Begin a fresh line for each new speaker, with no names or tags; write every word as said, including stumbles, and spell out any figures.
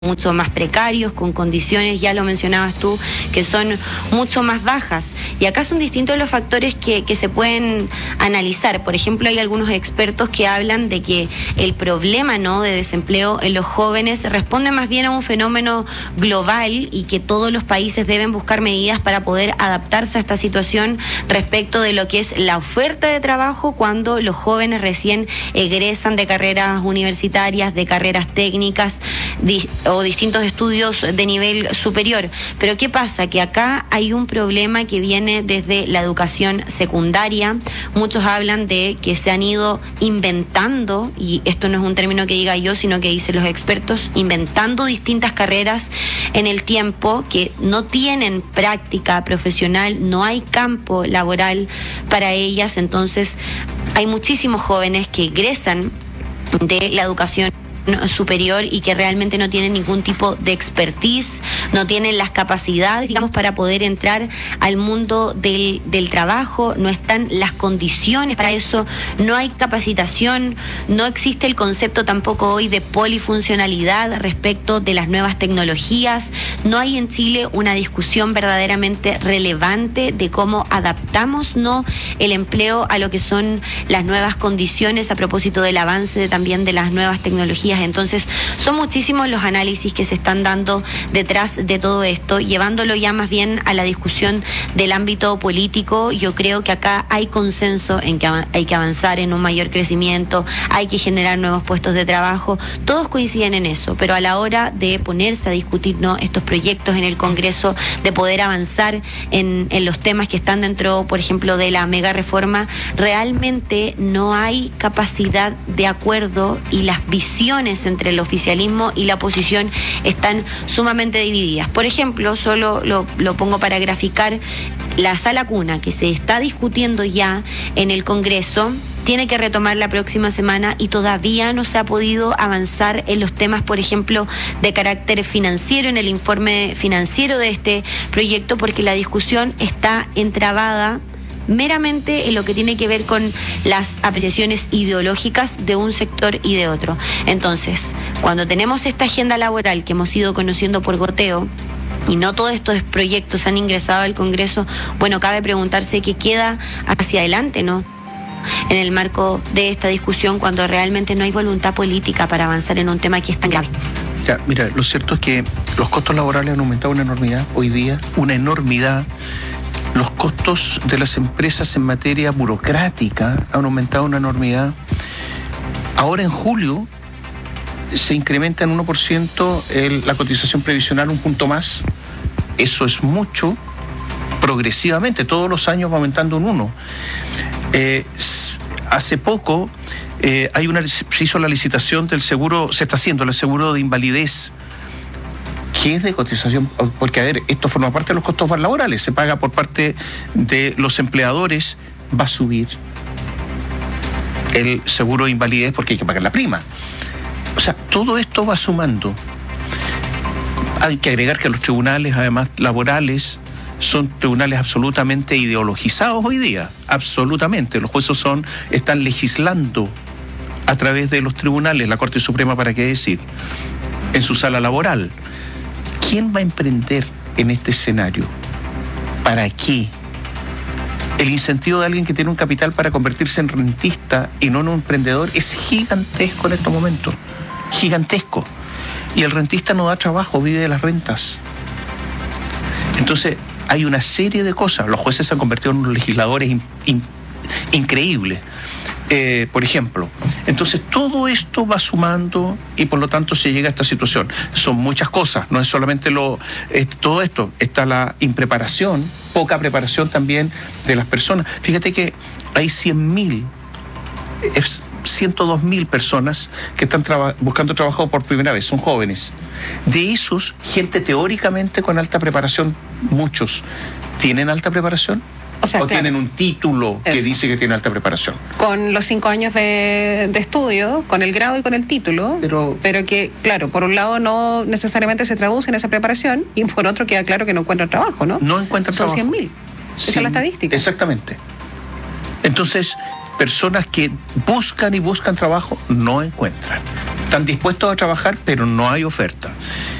mucho más precarios, con condiciones, ya lo mencionabas tú, que son mucho más bajas. Y acá son distintos los factores que, que se pueden analizar. Por ejemplo, hay algunos expertos que hablan de que el problema, ¿no?, de desempleo en los jóvenes responde más bien a un fenómeno global y que todos los países deben buscar medidas para poder adaptarse a esta situación respecto de lo que es la oferta de trabajo cuando los jóvenes recién egresan de carreras universitarias, de carreras técnicas, o distintos estudios de nivel superior. Pero ¿qué pasa? Que acá hay un problema que viene desde la educación secundaria. Muchos hablan de que se han ido inventando, y esto no es un término que diga yo, sino que dicen los expertos, inventando distintas carreras en el tiempo que no tienen práctica profesional, no hay campo laboral para ellas. Entonces hay muchísimos jóvenes que egresan de la educación superior y que realmente no tienen ningún tipo de expertise, no tienen las capacidades, digamos, para poder entrar al mundo del, del trabajo, no están las condiciones para eso, no hay capacitación, no existe el concepto tampoco hoy de polifuncionalidad respecto de las nuevas tecnologías, no hay en Chile una discusión verdaderamente relevante de cómo adaptamos, ¿no?, el empleo a lo que son las nuevas condiciones a propósito del avance de, también de las nuevas tecnologías. Entonces, son muchísimos los análisis que se están dando detrás de todo esto, llevándolo ya más bien a la discusión del ámbito político. Yo creo que acá hay consenso en que hay que avanzar en un mayor crecimiento, hay que generar nuevos puestos de trabajo, todos coinciden en eso, pero a la hora de ponerse a discutir, ¿no?, estos proyectos en el Congreso, de poder avanzar en, en los temas que están dentro, por ejemplo, de la mega reforma, realmente no hay capacidad de acuerdo y las visiones entre el oficialismo y la oposición están sumamente divididas. Por ejemplo, solo lo, lo pongo para graficar, la sala cuna que se está discutiendo ya en el Congreso tiene que retomar la próxima semana y todavía no se ha podido avanzar en los temas, por ejemplo, de carácter financiero, en el informe financiero de este proyecto, porque la discusión está entrabada meramente en lo que tiene que ver con las apreciaciones ideológicas de un sector y de otro. Entonces, cuando tenemos esta agenda laboral que hemos ido conociendo por goteo, y no todos estos proyectos han ingresado al Congreso, bueno, cabe preguntarse qué queda hacia adelante, ¿no?, en el marco de esta discusión, cuando realmente no hay voluntad política para avanzar en un tema que es tan grave.
Ya, mira, lo cierto es que los costos laborales han aumentado una enormidad hoy día, una enormidad. Los costos de las empresas en materia burocrática han aumentado una enormidad. Ahora en julio se incrementa en uno por ciento el, la cotización previsional, un punto más. Eso es mucho, progresivamente, todos los años va aumentando un uno. Eh, hace poco eh, hay una, se hizo la licitación del seguro, se está haciendo el seguro de invalidez, que es de cotización, porque a ver, esto forma parte de los costos laborales, se paga por parte de los empleadores, va a subir el seguro de invalidez porque hay que pagar la prima. O sea, todo esto va sumando. Hay que agregar que los tribunales, además laborales, son tribunales absolutamente ideologizados hoy día, absolutamente. Los jueces son, están legislando a través de los tribunales, la Corte Suprema, ¿para qué decir?, en su sala laboral. ¿Quién va a emprender en este escenario? ¿Para qué? El incentivo de alguien que tiene un capital para convertirse en rentista y no en un emprendedor es gigantesco en estos momentos. Gigantesco. Y el rentista no da trabajo, vive de las rentas. Entonces, hay una serie de cosas. Los jueces se han convertido en unos legisladores in, in, increíbles. Eh, por ejemplo. Entonces todo esto va sumando y por lo tanto se llega a esta situación. Son muchas cosas, no es solamente lo eh, todo esto, está la impreparación, poca preparación también de las personas. Fíjate que hay cien mil, ciento dos mil personas que están traba- buscando trabajo por primera vez, son jóvenes. De esos, gente teóricamente con alta preparación, muchos. ¿Tienen alta preparación?
O sea,
o
claro,
tienen un título que
eso
dice que tiene alta preparación.
Con los cinco años de, de estudio, con el grado y con el título,
pero,
pero que, claro, por un lado no necesariamente se traduce en esa preparación y por otro queda claro que no encuentran trabajo, ¿no?
No encuentran
Son
trabajo.
cien mil. Esa es la estadística.
Exactamente. Entonces, personas que buscan y buscan trabajo no encuentran. Están dispuestos a trabajar, pero no hay oferta.